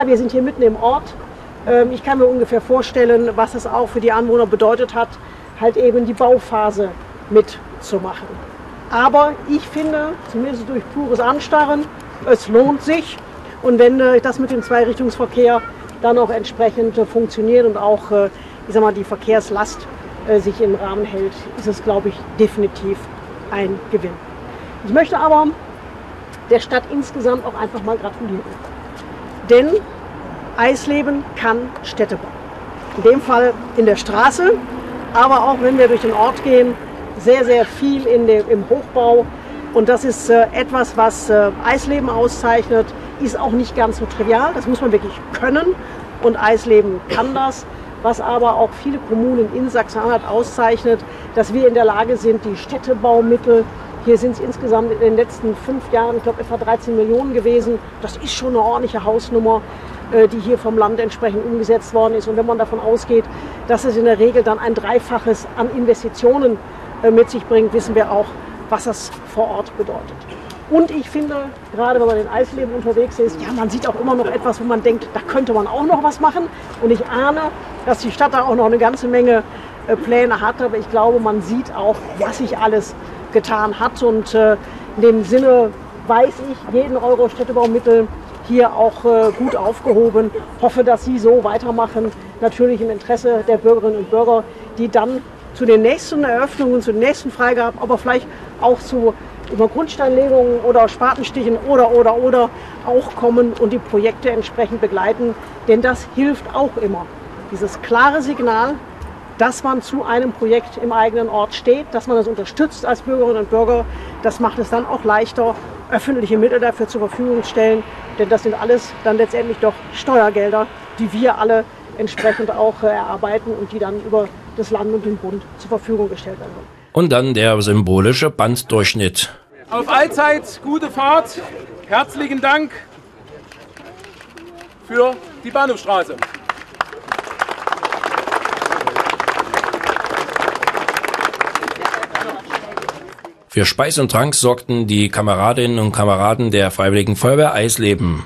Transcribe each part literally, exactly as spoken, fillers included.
Wir sind hier mitten im Ort. Ich kann mir ungefähr vorstellen, was es auch für die Anwohner bedeutet hat, halt eben die Bauphase mitzumachen. Aber ich finde, zumindest durch pures Anstarren, es lohnt sich. Und wenn das mit dem Zweirichtungsverkehr dann auch entsprechend funktioniert und auch, ich sag mal, die Verkehrslast sich im Rahmen hält, ist es, glaube ich, definitiv ein Gewinn. Ich möchte aber der Stadt insgesamt auch einfach mal gratulieren. Denn Eisleben kann Städte bauen. In dem Fall in der Straße, aber auch wenn wir durch den Ort gehen, sehr, sehr viel in dem, im Hochbau. Und das ist äh, etwas, was äh, Eisleben auszeichnet, ist auch nicht ganz so trivial. Das muss man wirklich können und Eisleben kann das. Was aber auch viele Kommunen in Sachsen-Anhalt auszeichnet, dass wir in der Lage sind, die Städtebaumittel, hier sind es insgesamt in den letzten fünf Jahren, ich glaube, etwa dreizehn Millionen gewesen. Das ist schon eine ordentliche Hausnummer, die hier vom Land entsprechend umgesetzt worden ist. Und wenn man davon ausgeht, dass es in der Regel dann ein Dreifaches an Investitionen mit sich bringt, wissen wir auch, was das vor Ort bedeutet. Und ich finde, gerade wenn man in Eisleben unterwegs ist, ja, man sieht auch immer noch etwas, wo man denkt, da könnte man auch noch was machen. Und ich ahne, dass die Stadt da auch noch eine ganze Menge Pläne hat. Aber ich glaube, man sieht auch, was sich alles getan hat. Und äh, in dem Sinne weiß ich, jeden Euro Städtebaumittel hier auch äh, gut aufgehoben. Hoffe, dass Sie so weitermachen. Natürlich im Interesse der Bürgerinnen und Bürger, die dann zu den nächsten Eröffnungen, zu den nächsten Freigaben, aber vielleicht auch zu über Grundsteinlegungen oder Spatenstichen oder, oder, oder auch kommen und die Projekte entsprechend begleiten. Denn das hilft auch immer. Dieses klare Signal, dass man zu einem Projekt im eigenen Ort steht, dass man das unterstützt als Bürgerinnen und Bürger. Das macht es dann auch leichter, öffentliche Mittel dafür zur Verfügung zu stellen. Denn das sind alles dann letztendlich doch Steuergelder, die wir alle entsprechend auch erarbeiten und die dann über das Land und den Bund zur Verfügung gestellt werden. Und dann der symbolische Banddurchschnitt. Auf allzeit gute Fahrt. Herzlichen Dank für die Bahnhofstraße. Für Speis und Trank sorgten die Kameradinnen und Kameraden der Freiwilligen Feuerwehr Eisleben.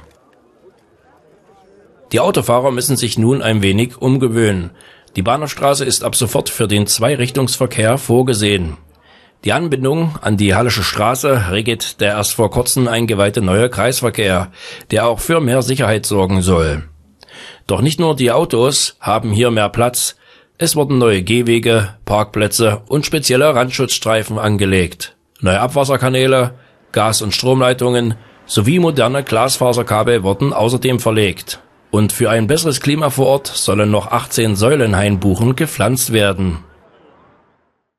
Die Autofahrer müssen sich nun ein wenig umgewöhnen. Die Bahnhofstraße ist ab sofort für den Zweirichtungsverkehr vorgesehen. Die Anbindung an die Hallische Straße regelt der erst vor kurzem eingeweihte neue Kreisverkehr, der auch für mehr Sicherheit sorgen soll. Doch nicht nur die Autos haben hier mehr Platz. Es wurden neue Gehwege, Parkplätze und spezielle Randschutzstreifen angelegt. Neue Abwasserkanäle, Gas- und Stromleitungen sowie moderne Glasfaserkabel wurden außerdem verlegt. Und für ein besseres Klima vor Ort sollen noch achtzehn Säulenhainbuchen gepflanzt werden.